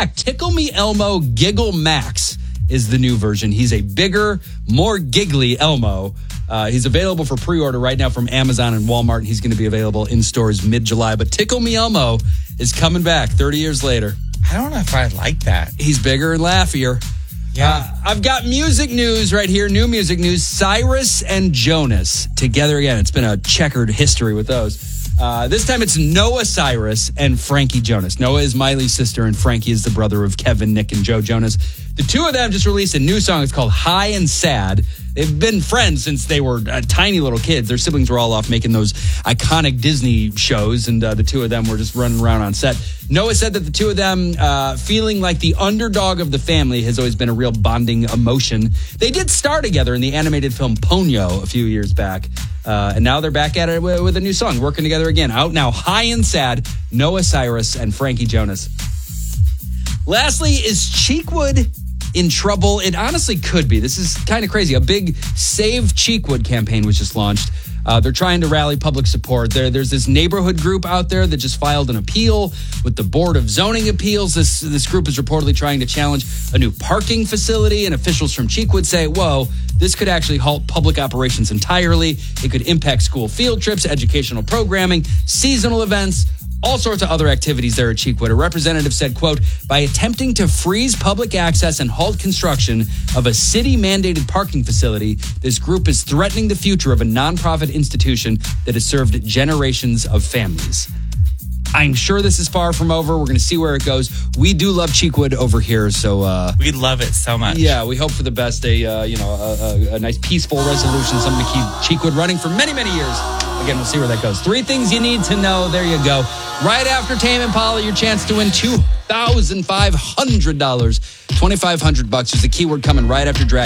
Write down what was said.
back. Tickle Me Elmo Giggle Max is the new version. He's a bigger, more giggly Elmo. He's available for pre-order right now from Amazon and Walmart, and he's going to be available in stores mid-July. But Tickle Me Elmo is coming back 30 years later. I don't know if I like that. He's bigger and laughier. Yeah. I've got music news right here, new music news. Cyrus and Jonas together again. It's been a checkered history with those. This time it's Noah Cyrus and Frankie Jonas. Noah is Miley's sister, and Frankie is the brother of Kevin, Nick, and Joe Jonas. The two of them just released a new song. It's called High and Sad. They've been friends since they were tiny little kids. Their siblings were all off making those iconic Disney shows, and the two of them were just running around on set. Noah said that the two of them feeling like the underdog of the family has always been a real bonding emotion. They did star together in the animated film Ponyo a few years back, and now they're back at it with a new song, working together again. Out now, High and Sad, Noah Cyrus and Frankie Jonas. Lastly, is Cheekwood in trouble? It honestly could be. This is kind of crazy. A big Save Cheekwood campaign was just launched. They're trying to rally public support. There's this neighborhood group out there that just filed an appeal with the Board of Zoning Appeals. This group is reportedly trying to challenge a new parking facility, and officials from Cheekwood say, whoa, this could actually halt public operations entirely. It could impact school field trips, educational programming, seasonal events, all sorts of other activities there at Cheekwood. A representative said, quote, by attempting to freeze public access and halt construction of a city-mandated parking facility, this group is threatening the future of a nonprofit institution that has served generations of families. I'm sure this is far from over. We're going to see where it goes. We do love Cheekwood over here, so we love it so much. Yeah, we hope for the best. A nice peaceful resolution, something to keep Cheekwood running for many, many years. Again, we'll see where that goes. 3 things you need to know. There you go. Right after Tame Impala, your chance to win $2,500. $2,500 is the keyword coming right after Drag.